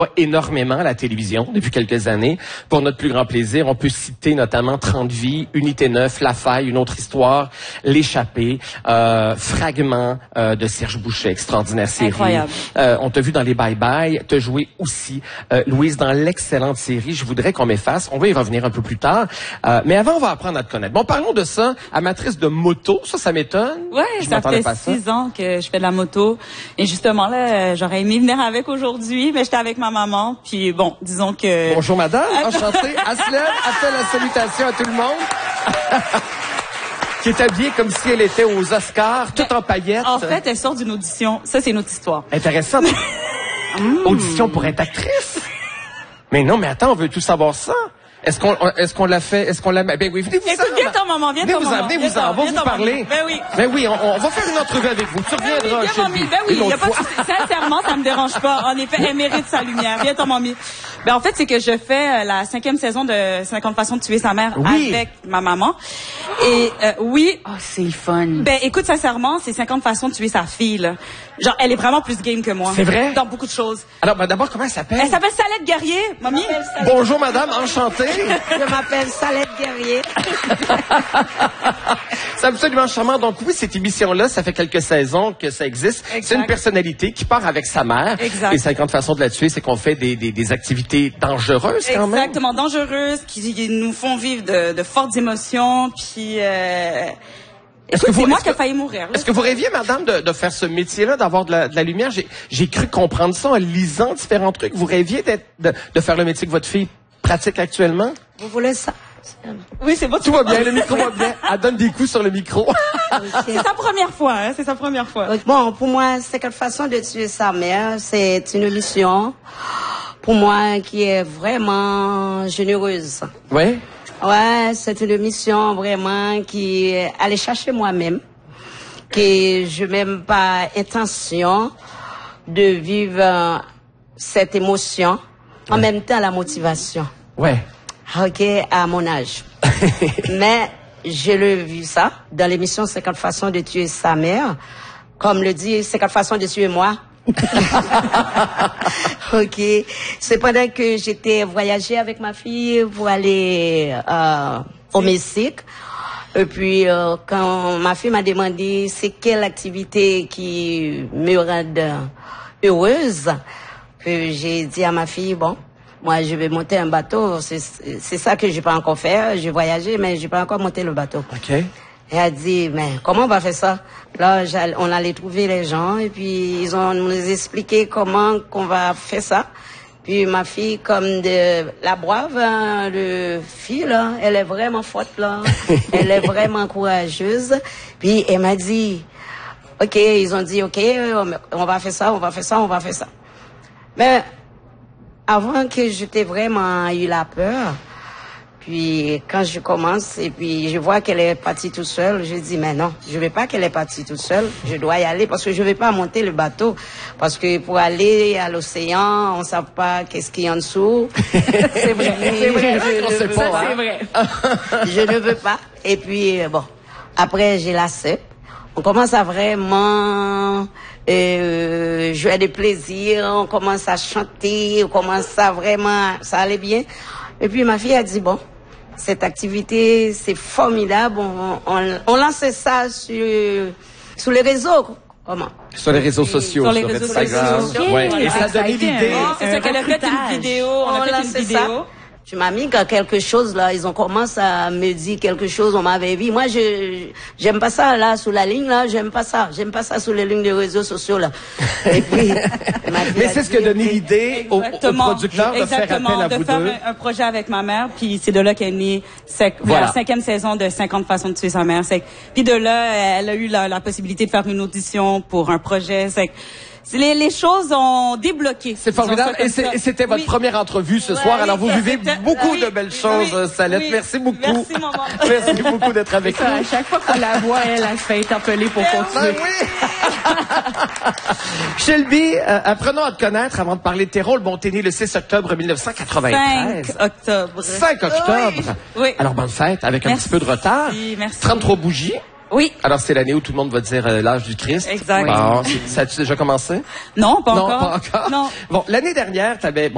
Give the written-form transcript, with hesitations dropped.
énormément à la télévision depuis quelques années. Pour notre plus grand plaisir, on peut citer notamment 30 vies, Unité 9, La Faille, Une autre histoire, L'échappée, Fragments de Serge Boucher, extraordinaire série. Incroyable. On t'a vu dans les Bye Bye, t'as joué aussi, Louise, dans l'excellente série Je voudrais qu'on m'efface. On va y revenir un peu plus tard. Mais avant, on va apprendre à te connaître. Bon, parlons de ça. Amatrice de moto, ça m'étonne. Ouais, ça fait 6 ans que je fais de la moto. Et justement, là, j'aurais aimé venir avec aujourd'hui, mais j'étais avec ma maman, puis bon, disons que... Bonjour madame, enchantée. Elle se lève, elle fait la salutation à tout le monde. Qui est habillée comme si elle était aux Oscars, tout en paillettes. En fait, elle sort d'une audition. Ça, c'est une autre histoire. Intéressant. Audition pour être actrice? Mais non, mais attends, on veut tout savoir ça. Est-ce qu'on l'a fait? Est-ce qu'on l'a... Ben oui, venez-vous-en. Écoute, viens ton maman, viens ton maman. Venez-vous-en, on va vous parler. Ben oui. Ben oui, on va faire une entrevue avec vous. Tu reviendras chez lui. Ben oui, y a pas de souci. Sincèrement, ça me dérange pas. En effet, elle mérite sa lumière. Viens ton mamie. Ben en fait, c'est que je fais la 5e saison de 50 façons de tuer sa mère avec ma maman. Et oui. Oh, c'est fun. Ben écoute, sincèrement, c'est 50 façons de tuer sa fille, là. Genre, elle est vraiment plus game que moi. C'est vrai? Dans beaucoup de choses. Alors, ben, d'abord, comment elle s'appelle? Elle s'appelle Salette Guerrier, mamie. Bonjour madame, enchantée. Je m'appelle Salette Guerrier. C'est absolument charmant. Donc oui, cette émission-là, ça fait quelques saisons que ça existe. Exact. C'est une personnalité qui part avec sa mère. Exact. Et 50 façons de la tuer, c'est qu'on fait des activités dangereuses quand même. Exactement, dangereuses, qui nous font vivre de fortes émotions, puis... Écoute, c'est moi qui ai failli mourir. Est-ce que vous rêviez, madame, de faire ce métier-là, d'avoir de la lumière? J'ai cru comprendre ça en lisant différents trucs. Vous rêviez de faire le métier que votre fille pratique actuellement? Vous voulez ça? Oui, c'est bon. Tout va bien, le micro va bien. Elle donne des coups sur le micro. C'est sa première fois, hein, c'est sa première fois. Bon, pour moi, 50 façons de tuer sa mère, c'est une mission, pour moi, qui est vraiment généreuse. Oui? Ouais, c'est une mission vraiment qui allait chercher moi-même, que je même pas intention de vivre cette émotion, en même temps la motivation. Ouais. Ok, à mon âge. Mais je l'ai vu ça dans l'émission 50 façons de tuer sa mère, comme le dit 50 façons de tuer moi. Ok. C'est pendant que j'étais voyager avec ma fille pour aller au Mexique. Et puis quand ma fille m'a demandé c'est quelle activité qui me rend heureuse, j'ai dit à ma fille bon, moi je vais monter un bateau. C'est ça que j'ai pas encore fait. J'ai voyagé mais j'ai pas encore monté le bateau. Ok. Elle a dit, mais comment on va faire ça? Là, on allait trouver les gens et puis ils ont nous expliqué comment qu'on va faire ça. Puis ma fille, comme de la brave, hein, le fille, là, elle est vraiment forte, là. Elle est vraiment courageuse. Puis elle m'a dit, ok, ils ont dit, ok, on va faire ça, on va faire ça, on va faire ça. Mais avant que j'étais vraiment eu la peur, puis quand je commence et puis je vois qu'elle est partie toute seule, je dis mais non, je veux pas qu'elle est partie toute seule, je dois y aller parce que je vais pas monter le bateau parce que pour aller à l'océan, on sait pas qu'est-ce qu'il y a en dessous. C'est vrai, c'est vrai, c'est vrai. Je ne veux pas. Et puis bon, après j'ai la CEP. On commence à vraiment jouer des plaisirs, on commence à chanter, on commence à vraiment, ça allait bien. Et puis ma fille a dit bon, cette activité c'est formidable, on lance ça sur les réseaux. Comment? Sur les réseaux sociaux, sur les réseaux Instagram. sociaux. Ouais. Et ça a donné l'idée. C'est ça qu'elle a fait une vidéo, on a fait une vidéo. Tu m'as mis quelque chose là, ils ont commencé à me dire quelque chose, on m'avait vu. Moi, j'aime pas ça là sous la ligne là, j'aime pas ça sur les lignes de réseaux sociaux là. Et puis, mais c'est ce qui a donné l'idée au producteur de faire appel à vous deux. De faire un projet avec ma mère, puis c'est de là qu'est née la 5e saison de 50 façons de tuer sa mère. Puis de là, elle a eu la possibilité de faire une audition pour un projet. Les choses ont débloqué. C'est formidable. Et c'était votre première entrevue ce soir. Alors, vous vivez beaucoup de belles choses, Salette. Merci beaucoup. Merci, maman. Merci beaucoup d'être avec nous. À chaque fois qu'on la voit, elle se fait interpeller pour continuer. Ben oui. Shelby, apprenons à te connaître avant de parler de tes rôles. Bon, t'es né le 6 octobre 1993. 5 octobre. 5 octobre. Oui. Alors, bonne fête, avec un petit peu de retard. Merci. 33 bougies. Oui. Alors, c'est l'année où tout le monde va dire l'âge du Christ. Exact. Bon, ça a-tu déjà commencé? Non, pas non, encore. Pas encore. Non. Bon, l'année dernière, t'avais,